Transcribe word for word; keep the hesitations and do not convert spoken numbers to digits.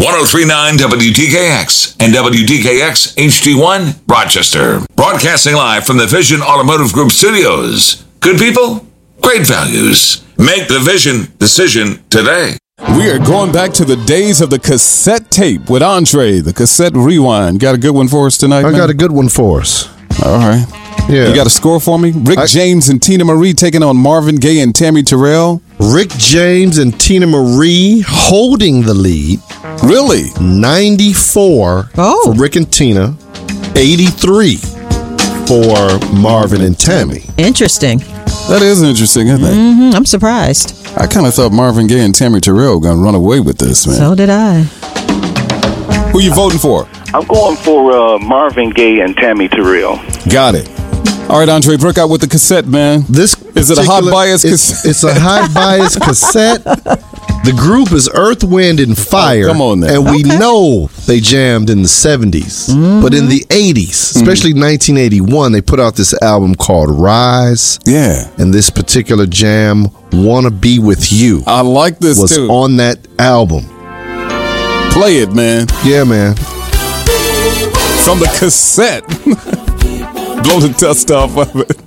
oh three point nine W T K X and W T K X H D one, Rochester. Broadcasting live from the Vision Automotive Group studios. Good people, great values. Make the Vision decision today. We are going back to the days of the cassette tape with Andre, the cassette rewind. Got a good one for us tonight, I man? got a good one for us. All right. Yeah. You got a score for me? Rick I, James and Tina Marie taking on Marvin Gaye and Tammy Terrell. Rick James and Tina Marie holding the lead. Really? ninety-four oh. for Rick and Tina. eighty-three for Marvin and Tammy. Interesting. That is interesting, isn't it? Mm-hmm. I'm surprised. I kind of thought Marvin Gaye and Tammy Terrell were going to run away with this, man. So did I. Who you voting for? I'm going for uh, Marvin Gaye and Tammy Terrell. Got it. All right, Andre, break out with the cassette, man. This is it a hot bias it's, cassette? It's a hot bias cassette. The group is Earth, Wind, and Fire. Oh, come on now. And we Okay. know they jammed in the seventies. Mm-hmm. But in the eighties, especially nineteen eighty-one, they put out this album called Rise. Yeah. And this particular jam, Wanna Be With You, I like this, was too. on that album. Play it, man. Yeah, man. From the cassette. Blow the dust off of it.